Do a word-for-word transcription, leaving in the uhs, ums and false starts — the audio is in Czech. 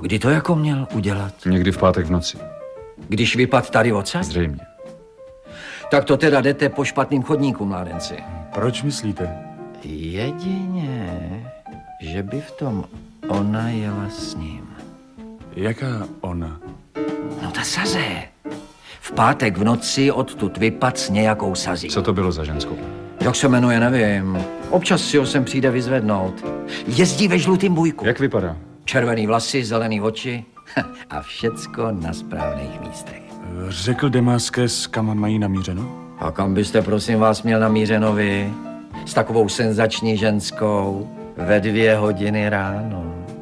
kdy to jako měl udělat? Někdy v pátek v noci. Když vypad tady odsaď? Zřejmě. Tak to teda jdete po špatným chodníku, mládenci. Proč myslíte? Jedině, že by v tom ona jela s ním. Jaká ona? No ta Saze. V pátek v noci odtud vypad s nějakou Sazí. Co to bylo za ženskou? Jak se jmenuje, nevím. Občas si ho sem přijde vyzvednout. Jezdí ve žlutým bujku. Jak vypadá? Červený vlasy, zelený oči a všecko na správných místech. Řekl Demaskes, kam mají namířeno? A kam byste, prosím vás, měl namířeno vy? S takovou senzační ženskou ve dvě hodiny ráno.